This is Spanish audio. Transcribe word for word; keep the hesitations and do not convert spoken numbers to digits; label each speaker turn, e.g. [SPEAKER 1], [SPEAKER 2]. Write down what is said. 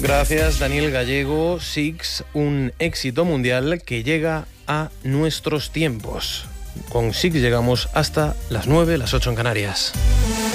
[SPEAKER 1] Gracias, Daniel Gallego. Six, un éxito mundial que llega a nuestros tiempos. Con Six llegamos hasta las nueve, las ocho en Canarias.